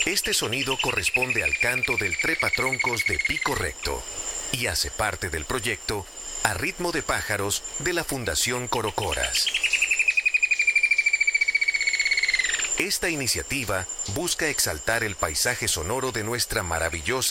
Este sonido corresponde al canto del trepatroncos de pico recto y hace parte del proyecto A ritmo de pájaros de la Fundación Corocoras. Esta iniciativa busca exaltar el paisaje sonoro de nuestra maravillosa